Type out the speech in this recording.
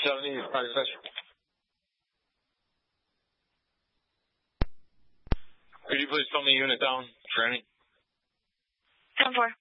70, practice. Could you please tell me unit down, training? 10-4.